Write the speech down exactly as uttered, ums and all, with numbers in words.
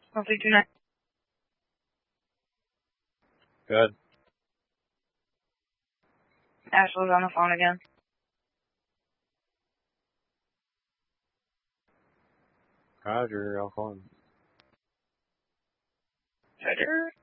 Hopefully tonight. Good. Ashley's on the phone again. Roger, I'll call him. Roger.